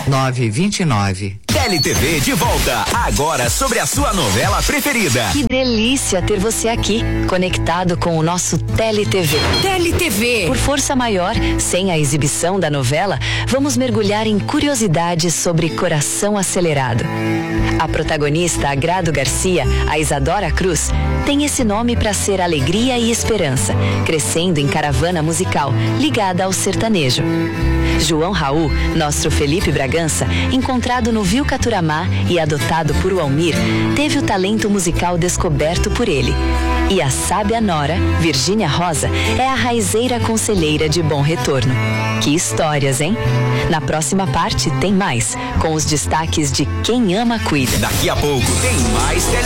929. TeleTV de volta, agora sobre a sua novela preferida. Que delícia ter você aqui, conectado com o nosso TeleTV. TeleTV. Por força maior, sem a exibição da novela, vamos mergulhar em curiosidades sobre Coração Acelerado. A protagonista Agrado Garcia, a Isadora Cruz, tem esse nome para ser alegria e esperança, crescendo em caravana musical ligada ao sertanejo. João Raul, nosso Felipe Bragança, encontrado no Vilcaturamá e adotado por Almir, teve o talento musical descoberto por ele. E a sábia nora, Virgínia Rosa, é a raizeira conselheira de Bom Retorno. Que histórias, hein? Na próxima parte tem mais, com os destaques de Quem Ama Cuida. Daqui a pouco tem mais